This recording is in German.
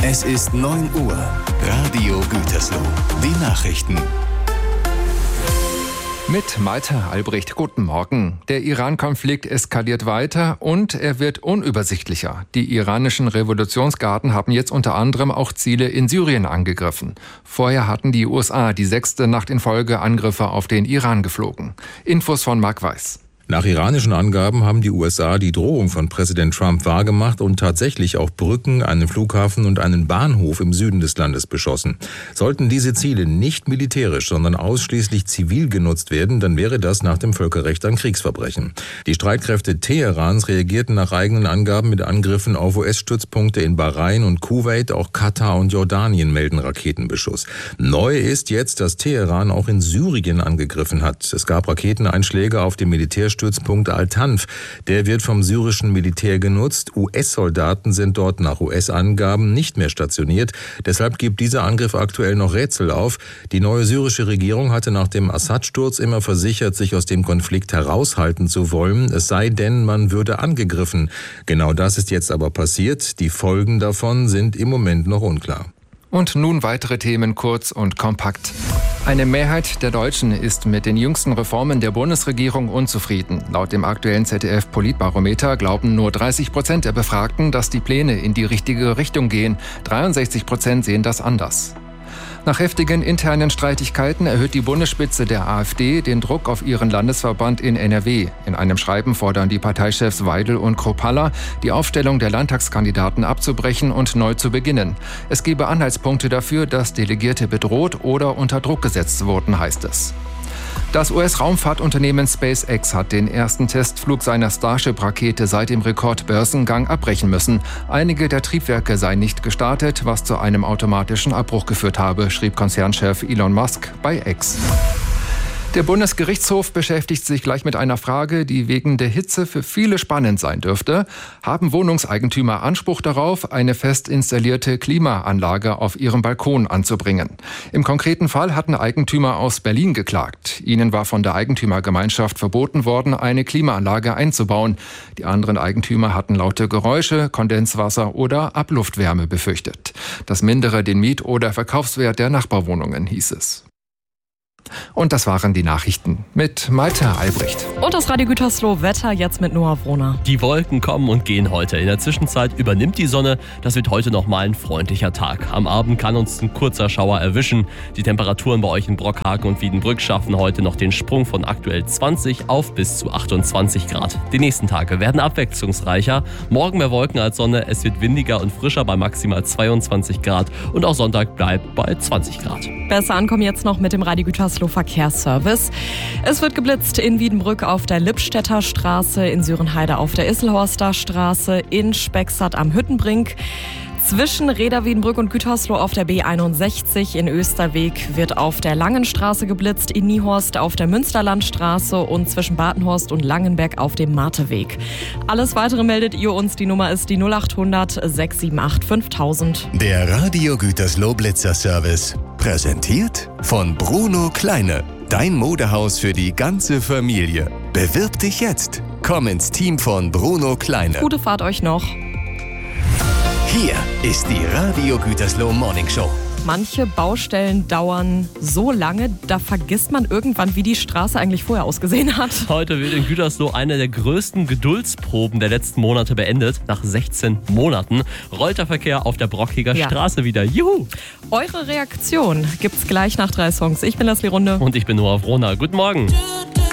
Es ist 9 Uhr. Radio Gütersloh. Die Nachrichten. Mit Malte Albrecht, guten Morgen. Der Iran-Konflikt eskaliert weiter und er wird unübersichtlicher. Die iranischen Revolutionsgarden haben jetzt unter anderem auch Ziele in Syrien angegriffen. Vorher hatten die USA die 6. Nacht in Folge Angriffe auf den Iran geflogen. Infos von Marc Weiß. Nach iranischen Angaben haben die USA die Drohung von Präsident Trump wahrgemacht und tatsächlich auch Brücken, einen Flughafen und einen Bahnhof im Süden des Landes beschossen. Sollten diese Ziele nicht militärisch, sondern ausschließlich zivil genutzt werden, dann wäre das nach dem Völkerrecht ein Kriegsverbrechen. Die Streitkräfte Teherans reagierten nach eigenen Angaben mit Angriffen auf US-Stützpunkte in Bahrain und Kuwait, auch Katar und Jordanien melden Raketenbeschuss. Neu ist jetzt, dass Teheran auch in Syrien angegriffen hat. Es gab Raketeneinschläge auf dem Militärstützpunkt Al-Tanf. Der wird vom syrischen Militär genutzt. US-Soldaten sind dort nach US-Angaben nicht mehr stationiert. Deshalb gibt dieser Angriff aktuell noch Rätsel auf. Die neue syrische Regierung hatte nach dem Assad-Sturz immer versichert, sich aus dem Konflikt heraushalten zu wollen. Es sei denn, man würde angegriffen. Genau das ist jetzt aber passiert. Die Folgen davon sind im Moment noch unklar. Und nun weitere Themen kurz und kompakt. Eine Mehrheit der Deutschen ist mit den jüngsten Reformen der Bundesregierung unzufrieden. Laut dem aktuellen ZDF-Politbarometer glauben nur 30% der Befragten, dass die Pläne in die richtige Richtung gehen. 63% sehen das anders. Nach heftigen internen Streitigkeiten erhöht die Bundesspitze der AfD den Druck auf ihren Landesverband in NRW. In einem Schreiben fordern die Parteichefs Weidel und Kropalla, die Aufstellung der Landtagskandidaten abzubrechen und neu zu beginnen. Es gebe Anhaltspunkte dafür, dass Delegierte bedroht oder unter Druck gesetzt wurden, heißt es. Das US-Raumfahrtunternehmen SpaceX hat den ersten Testflug seiner Starship-Rakete seit dem Rekordbörsengang abbrechen müssen. Einige der Triebwerke seien nicht gestartet, was zu einem automatischen Abbruch geführt habe, schrieb Konzernchef Elon Musk bei X. Der Bundesgerichtshof beschäftigt sich gleich mit einer Frage, die wegen der Hitze für viele spannend sein dürfte. Haben Wohnungseigentümer Anspruch darauf, eine fest installierte Klimaanlage auf ihrem Balkon anzubringen? Im konkreten Fall hatten Eigentümer aus Berlin geklagt. Ihnen war von der Eigentümergemeinschaft verboten worden, eine Klimaanlage einzubauen. Die anderen Eigentümer hatten laute Geräusche, Kondenswasser oder Abluftwärme befürchtet. Das mindere den Miet- oder Verkaufswert der Nachbarwohnungen, hieß es. Und das waren die Nachrichten mit Malte Albrecht. Und das Radio Gütersloh Wetter jetzt mit Noah Wrohner. Die Wolken kommen und gehen heute. In der Zwischenzeit übernimmt die Sonne. Das wird heute nochmal ein freundlicher Tag. Am Abend kann uns ein kurzer Schauer erwischen. Die Temperaturen bei euch in Brockhagen und Wiedenbrück schaffen heute noch den Sprung von aktuell 20 auf bis zu 28 Grad. Die nächsten Tage werden abwechslungsreicher. Morgen mehr Wolken als Sonne. Es wird windiger und frischer bei maximal 22 Grad. Und auch Sonntag bleibt bei 20 Grad. Besser ankommen jetzt noch mit dem Radio Gütersloh Verkehrsservice. Es wird geblitzt in Wiedenbrück auf der Lippstädter Straße, in Sörenheide auf der Isselhorster Straße, in Spexert am Hüttenbrink. Zwischen Reda-Wiedenbrück und Gütersloh auf der B61 in Österweg wird auf der Langenstraße geblitzt, in Niehorst auf der Münsterlandstraße und zwischen Badenhorst und Langenberg auf dem Marteweg. Alles Weitere meldet ihr uns. Die Nummer ist die 0800 678 5000. Der Radio Gütersloh Blitzer Service. Präsentiert von Bruno Kleine. Dein Modehaus für die ganze Familie. Bewirb dich jetzt. Komm ins Team von Bruno Kleine. Gute Fahrt euch noch. Hier ist die Radio Gütersloh Morning Show. Manche Baustellen dauern so lange, da vergisst man irgendwann, wie die Straße eigentlich vorher ausgesehen hat. Heute wird in Gütersloh eine der größten Geduldsproben der letzten Monate beendet. Nach 16 Monaten rollt der Verkehr auf der Brockiger Straße wieder. Juhu! Eure Reaktion gibt's gleich nach 3 Songs. Ich bin Leslie Runde. Und ich bin Noah Wrohner. Guten Morgen.